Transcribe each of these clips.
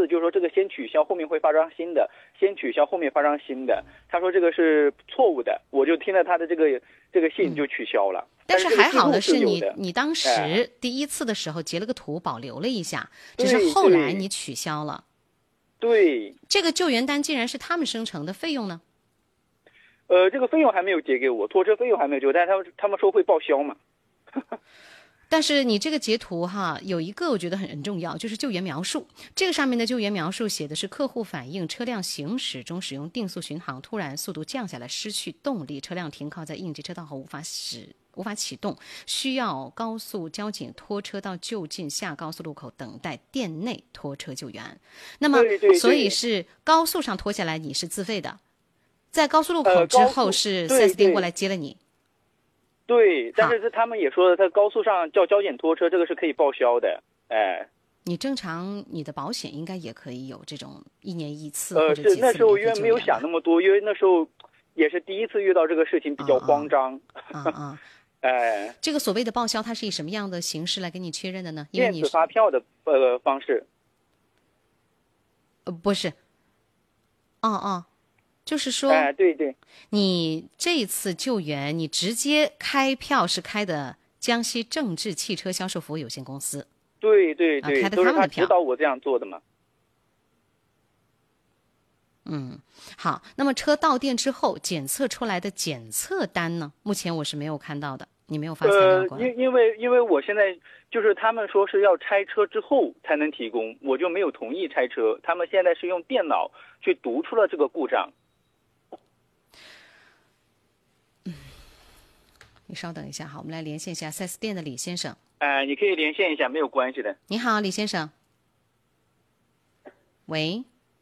次就是说这个先取消，后面会发张新的，先取消后面发张新的。他说这个是错误的，我就听了他的这个信就取消了。 但是还好的是你当哎时第一次的时候截了个图保留了一下，只是后来你取消了。 对， 这个救援单既然是他们生成的，费用呢？ 这个费用还没有结给我，拖车费用还没有结，但是他们说会报销嘛。 但是你这个截图哈，有一个我觉得很重要，就是救援描述。这个上面的救援描述写的是客户反映车辆行驶中使用定速巡航，突然速度降下来，失去动力，车辆停靠在应急车道后无法启动，需要高速交警拖车到就近下高速路口等待店内拖车救援。那么所以是高速上拖下来你是自费的，在高速路口之后是 4S 店过来接了你。 对，但是他们也说了，在高速上叫交警拖车，这个是可以报销的。哎， 你正常你的保险应该也可以有这种1年1次或者几次是那时候因为没有想那么多，因为那时候也是第一次遇到这个事情，比较慌张。哎， 这个所谓的报销，它是以什么样的形式来给你确认的呢？因为电子发票的方式。 不是。就是说， 对， 你这一次救援，你直接开票是开的江西正智汽车销售服务有限公司。 对， 开的他们的票， 都是他指导我这样做的嘛。 好，那么车到店之后检测出来的检测单呢？目前我是没有看到的，你没有发材料过来。 因为我现在就是他们说是要拆车之后才能提供，我就没有同意拆车。他们现在是用电脑去读出了这个故障。 你稍等一下，好，我们来连线一下 4S 店的李先生。 你可以连线一下，没有关系的。 你好，李先生。喂。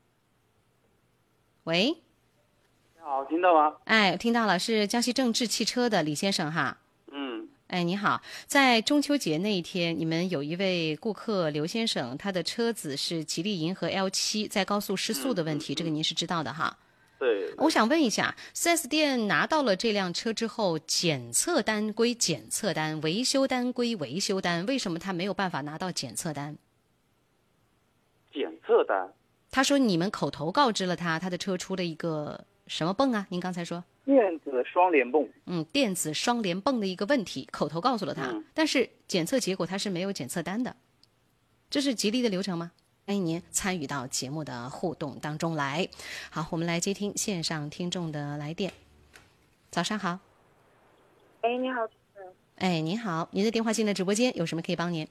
你好，听到吗？ 哎，听到了，是江西正智汽车的李先生哈。哎，你好，在中秋节那一天，你们有一位顾客刘先生，他的车子是吉利银河 L7，在高速失速的问题，这个您是知道的哈。 对， 我想问一下 4S 店拿到了这辆车之后，检测单归检测单，维修单归维修单，为什么他没有办法拿到检测单？ 检测单？ 他说你们口头告知了他的车出了一个什么泵啊？您刚才说电子双联泵。 电子双联泵的一个问题，口头告诉了他，但是检测结果他是没有检测单的，这是吉利的流程吗？欢迎您参与到节目的互动当中来。好，我们来接听线上听众的来电。早上好。 你好。 您好，您的电话进了直播间，有什么可以帮您？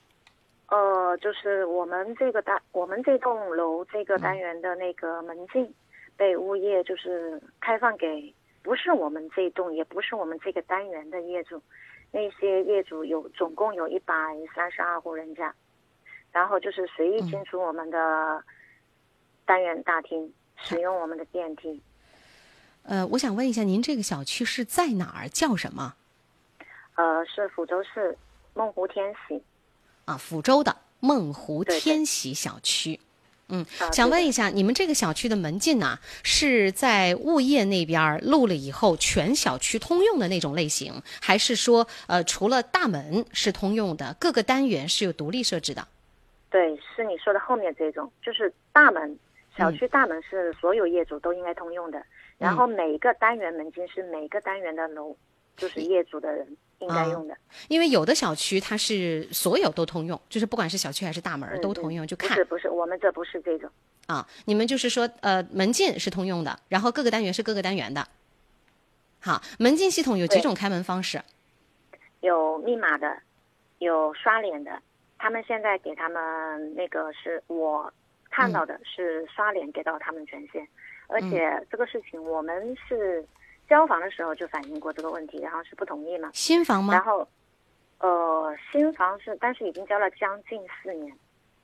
就是我们这栋楼这个单元的那个门禁被物业就是开放给不是我们这栋也不是我们这个单元的业主，那些业主总共有132户人家，然后就是随意进出我们的单元大厅，使用我们的电梯。 我想问一下，您这个小区是在哪儿？叫什么？ 是抚州市梦湖天喜。 抚州的梦湖天喜小区。想问一下，你们这个小区的门禁呢，是在物业那边录了以后全小区通用的那种类型，还是说除了大门是通用的，各个单元是有独立设置的？ 对，是你说的后面这种，就是大门，小区大门是所有业主都应该通用的，然后每个单元门禁是每个单元的楼，就是业主的人应该用的。 因为有的小区它是所有都通用，就是不管是小区还是大门都通用，就看。 不是，我们这不是这种。 你们就是说门禁是通用的，然后各个单元是各个单元的。好，门禁系统有几种开门方式？ 有密码的，有刷脸的。他们现在给他们那个是我看到的是刷脸给到他们权限，而且这个事情我们是交房的时候就反映过这个问题，然后是不同意嘛。 新房吗？ 然后新房是，但是已经交了将近4年。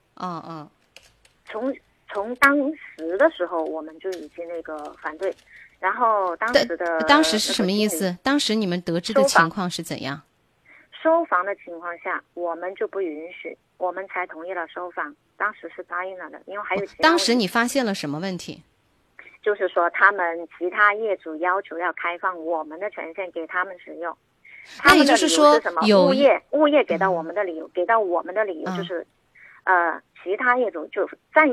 从当时的时候我们就已经那个反对，然后当时是什么意思？当时你们得知的情况是怎样？ 收房的情况下我们就不允许，我们才同意了收房，当时是答应了的，因为还有其他当时你发现了什么问题？ 就是说他们其他业主要求要开放我们的权限给他们使用。 那也就是说物业给到我们的理由，就是其他业主就占